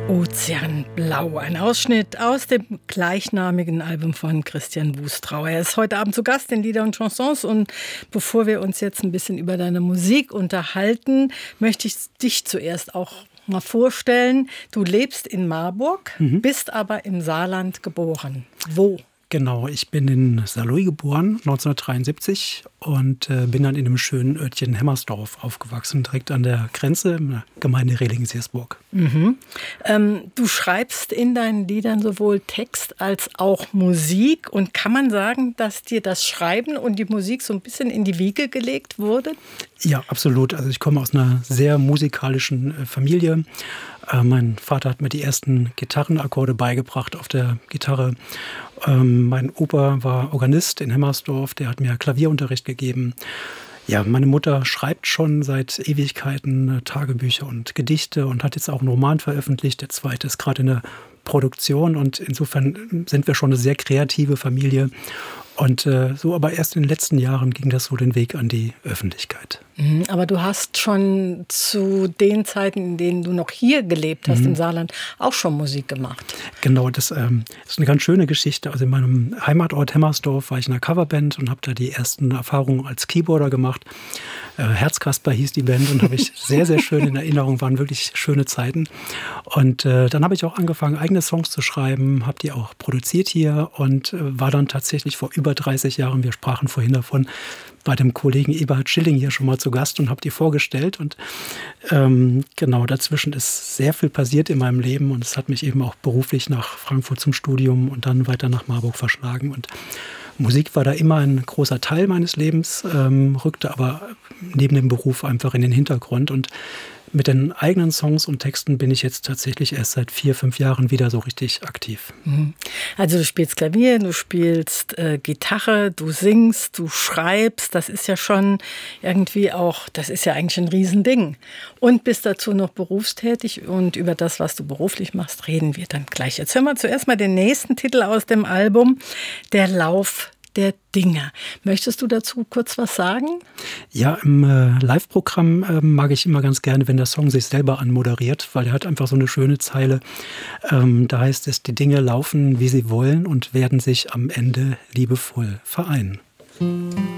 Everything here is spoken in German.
Ozeanblau, ein Ausschnitt aus dem gleichnamigen Album von Christian Wustrau. Er ist heute Abend zu Gast in Lieder und Chansons und bevor wir uns jetzt ein bisschen über deine Musik unterhalten, möchte ich dich zuerst auch mal vorstellen. Du lebst in Marburg, bist aber im Saarland geboren. Wo? Genau, ich bin in Saarlouis geboren, 1973 und bin dann in einem schönen Örtchen Hemmersdorf aufgewachsen, direkt an der Grenze in der Gemeinde Rehlingen-Siersburg. Du schreibst in deinen Liedern sowohl Text als auch Musik. Und kann man sagen, dass dir das Schreiben und die Musik so ein bisschen in die Wiege gelegt wurde? Ja, absolut. Also ich komme aus einer sehr musikalischen Familie. Mein Vater hat mir die ersten Gitarrenakkorde beigebracht auf der Gitarre. Mein Opa war Organist in Hemmersdorf, der hat mir Klavierunterricht gegeben. Ja, meine Mutter schreibt schon seit Ewigkeiten Tagebücher und Gedichte und hat jetzt auch einen Roman veröffentlicht. Der zweite ist gerade in der Produktion und insofern sind wir schon eine sehr kreative Familie. Und so aber erst in den letzten Jahren ging das so den Weg an die Öffentlichkeit. Aber du hast schon zu den Zeiten, in denen du noch hier gelebt hast, im Saarland, auch schon Musik gemacht. Genau, das ist eine ganz schöne Geschichte. Also in meinem Heimatort Hemmersdorf war ich in einer Coverband und habe da die ersten Erfahrungen als Keyboarder gemacht. Herzkasper hieß die Band und habe ich sehr, sehr schön in Erinnerung, waren wirklich schöne Zeiten. Und dann habe ich auch angefangen, eigene Songs zu schreiben, habe die auch produziert hier und war dann tatsächlich vor über 30 Jahren, wir sprachen vorhin davon, bei dem Kollegen Eberhard Schilling hier schon mal zu Gast und habe die vorgestellt. Und genau, dazwischen ist sehr viel passiert in meinem Leben und es hat mich eben auch beruflich nach Frankfurt zum Studium und dann weiter nach Marburg verschlagen. Und Musik war da immer ein großer Teil meines Lebens, rückte aber neben dem Beruf einfach in den Hintergrund. Und mit den eigenen Songs und Texten bin ich jetzt tatsächlich erst seit 4-5 Jahren wieder so richtig aktiv. Also du spielst Klavier, du spielst Gitarre, du singst, du schreibst. Das ist ja schon irgendwie auch, das ist ja eigentlich ein Riesending. Und bist dazu noch berufstätig und über das, was du beruflich machst, reden wir dann gleich. Jetzt hören wir zuerst mal den nächsten Titel aus dem Album, Der Lauf der Dinge. Möchtest du dazu kurz was sagen? Ja, im Live-Programm mag ich immer ganz gerne, wenn der Song sich selber anmoderiert, weil er hat einfach so eine schöne Zeile. Da heißt es, die Dinge laufen, wie sie wollen und werden sich am Ende liebevoll vereinen.